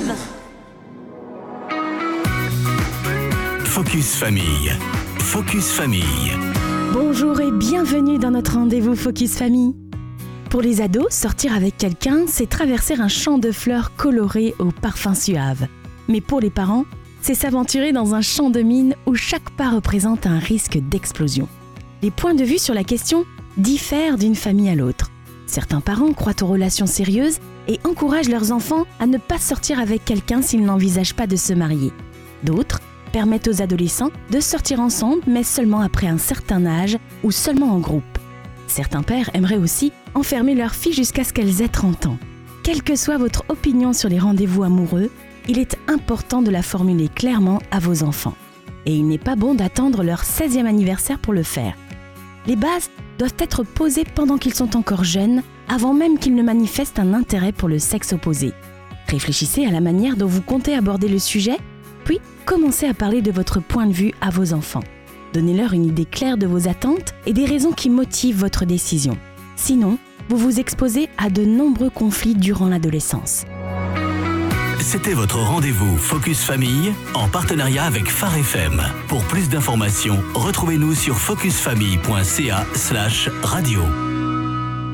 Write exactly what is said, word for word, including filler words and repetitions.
rêve. Focus Famille. Focus Famille. Bonjour et bienvenue dans notre rendez-vous Focus Famille. Pour les ados, sortir avec quelqu'un, c'est traverser un champ de fleurs colorées au parfum suave. Mais pour les parents, c'est s'aventurer dans un champ de mines où chaque pas représente un risque d'explosion. Les points de vue sur la question diffèrent d'une famille à l'autre. Certains parents croient aux relations sérieuses et encouragent leurs enfants à ne pas sortir avec quelqu'un s'ils n'envisagent pas de se marier. D'autres permettent aux adolescents de sortir ensemble, mais seulement après un certain âge ou seulement en groupe. Certains pères aimeraient aussi enfermer leurs filles jusqu'à ce qu'elles aient trente ans. Quelle que soit votre opinion sur les rendez-vous amoureux, il est important de la formuler clairement à vos enfants. Et il n'est pas bon d'attendre leur seizième anniversaire pour le faire. Les bases doivent être posées pendant qu'ils sont encore jeunes, avant même qu'ils ne manifestent un intérêt pour le sexe opposé. Réfléchissez à la manière dont vous comptez aborder le sujet, puis commencez à parler de votre point de vue à vos enfants. Donnez-leur une idée claire de vos attentes et des raisons qui motivent votre décision. Sinon, vous vous exposez à de nombreux conflits durant l'adolescence. C'était votre rendez-vous Focus Famille en partenariat avec Phare F M. Pour plus d'informations, retrouvez-nous sur focusfamille point c a slash radio.